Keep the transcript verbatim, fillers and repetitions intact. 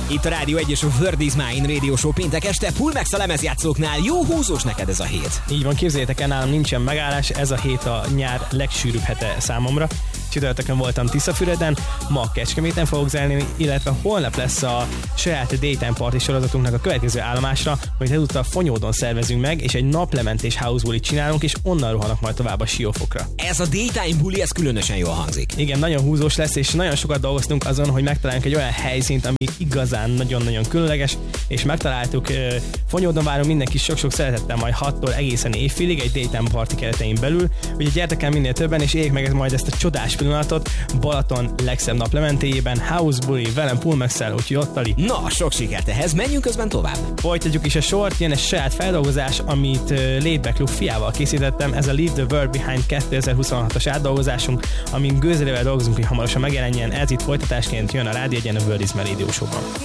Itt a Rádió egy és a Word is Mine Radio Show péntek este, Pulmex a lemezjátszóknál. Jó húzós neked ez a hét. Így van, képzeljétek el, nálam nincsen megállás, ez a hét a nyár legsűrűbb hete számomra. Csütörtökön voltam Tiszafüreden, ma Kecskeméten fogok zenélni, illetve holnap lesz a saját Daytime Party sorozatunknak a következő állomásra, amit ezúttal Fonyódon szervezünk meg, és egy naplementés house bulit csinálunk, és onnan rohanok majd tovább a Siófokra. Ez a Daytime buli, ez különösen jól hangzik. Igen, nagyon húzós lesz, és nagyon sokat dolgoztunk azon, hogy megtaláljunk egy olyan helyszínt, ami igazán nagyon-nagyon különleges, és megtaláltuk. Fonyódon várunk mindenki sok-sok szeretettel majd hattól egészen évfélig egy Daytime Party keretein belül. Ugye gyertek el minél többen, és éljék meg majd ezt a csodás pillanatot Balaton legszebb naplementéjében, house buli, velem Pulmex-el, úgyhogy ottali. Na, sok sikert ehhez, menjünk közben tovább. Folytatjuk is a sort, jön egy saját feldolgozás, amit Laidback Club fiával készítettem, ez a Leave the World Behind kétezer-huszonhatos átdolgozásunk, amin gőzerővel dolgozunk, hogy hamarosan megjelenjen, ez itt folytatásként jön a Rádió egyen a Word is Mine Radio Show-ban.